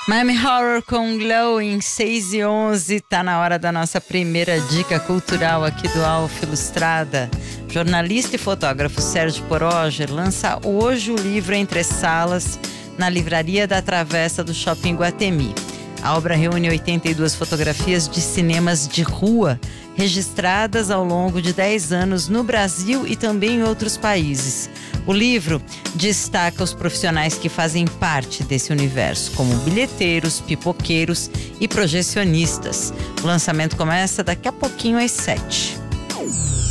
Miami Horror com Glow em 6h11. Tá na hora da nossa primeira dica cultural aqui do Alfa Ilustrada. Jornalista e fotógrafo Sérgio Poroger lança hoje o livro Entre Salas na Livraria da Travessa do Shopping Guatemi. A obra reúne 82 fotografias de cinemas de rua registradas ao longo de 10 anos no Brasil e também em outros países. O livro destaca os profissionais que fazem parte desse universo, como bilheteiros, pipoqueiros e projecionistas. O lançamento começa daqui a pouquinho às 7h.